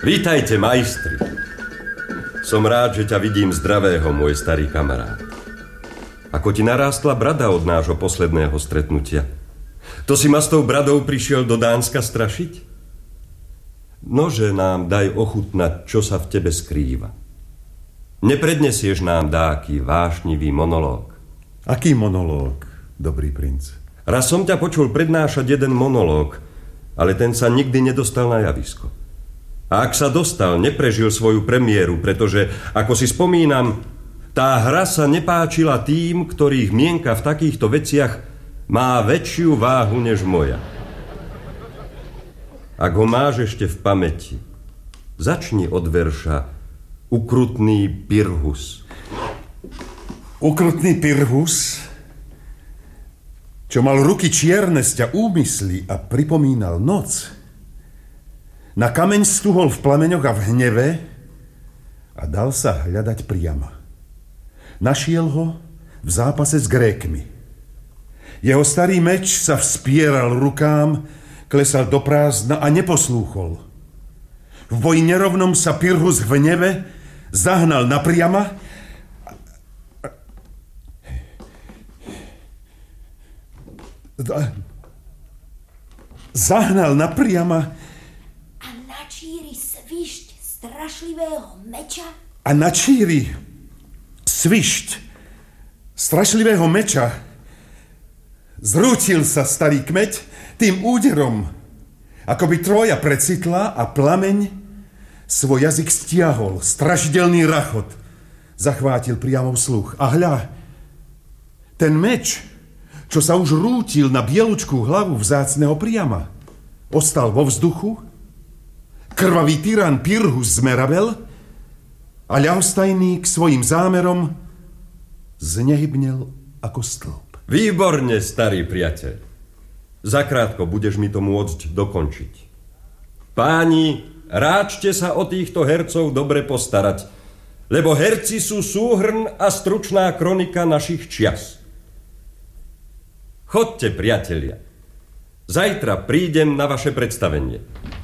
Vítajte, majstri. Som rád, že ťa vidím zdravého, môj starý kamarát. Ako ti narástla brada od nášho posledného stretnutia? To si ma s tou bradou prišiel do Dánska strašiť? Nože nám daj ochutnať, čo sa v tebe skrýva. Neprednesieš nám dáky vášnivý monológ? Aký monológ, dobrý princ? Raz som ťa počul prednášať jeden monológ, ale ten sa nikdy nedostal na javisko. A ak sa dostal, neprežil svoju premiéru, pretože, ako si spomínam, tá hra sa nepáčila tým, ktorých mienka v takýchto veciach má väčšiu váhu než moja. Ak ho máš ešte v pamäti, začni od verša Ukrutný Pyrrhus. Ukrutný Pyrrhus, čo mal ruky čierne z ťa úmysly a pripomínal noc, na kameň stuhol v plameňoch a v hneve a dal sa hľadať priama. Našiel ho v zápase s Grékmi. Jeho starý meč sa vspieral rukám, klesal do prázdna a neposlúchol. V boji nerovnom sa Pyrrhus v hneve zahnal napriama a načíri svišť strašlivého meča. A načíri svišť strašlivého meča zrútil sa starý kmeď tým úderom, ako by Trója precitla a plameň svoj jazyk stiahol, strašidelný rachot zachvátil priamo sluch. A hľa, ten meč, čo sa už rútil na bielučkú hlavu vzácneho Priama, ostal vo vzduchu, krvavý tyran Pyrrhus zmerabel a ľahostajný k svojim zámerom znehybnel ako stĺp. Výborne, starý priateľ. Zakrátko budeš mi to môcť dokončiť. Páni, ráčte sa o týchto hercov dobre postarať, lebo herci sú súhrn a stručná kronika našich čias. Chodte, priatelia. Zajtra prídem na vaše predstavenie.